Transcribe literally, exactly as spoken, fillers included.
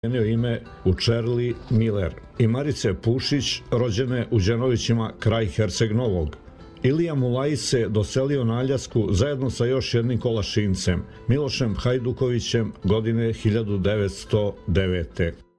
promijenio ime u Čerli Miler i Marice Pušić, rođene u Đenovićima kraj Herceg Novog. Ilija Mulajić se doselio na Aljasku zajedno sa još jednim Kolašincem, Milošem Hajdukovićem, godine hiljadu devetsto devete.